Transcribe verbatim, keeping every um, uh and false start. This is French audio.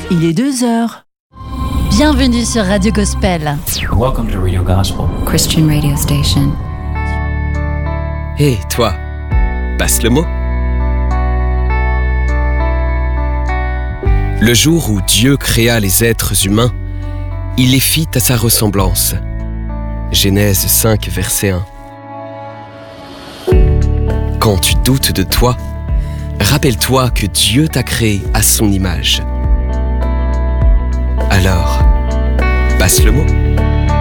Il est deux heures. Bienvenue sur Radio Gospel. Welcome to Radio Gospel, Christian radio station. Hé, hey, toi, passe le mot. Le jour où Dieu créa les êtres humains, il les fit à sa ressemblance. Genèse cinq, verset un. Quand tu doutes de toi, rappelle-toi que Dieu t'a créé à son image. Alors, passe le mot.